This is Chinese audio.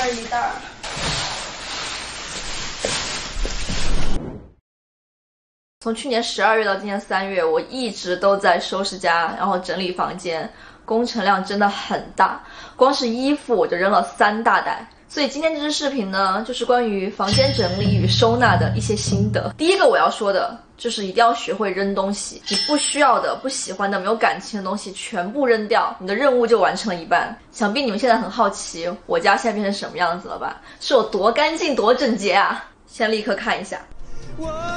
袋一袋。从去年12月到今年3月，我一直都在收拾家，然后整理房间，工程量真的很大，光是衣服我就扔了3大袋。所以今天这支视频呢，就是关于房间整理与收纳的一些心得。第一个我要说的就是一定要学会扔东西，你不需要的、不喜欢的、没有感情的东西全部扔掉，你的任务就完成了一半。想必你们现在很好奇，我家现在变成什么样子了吧？是有多干净、多整洁啊！先立刻看一下。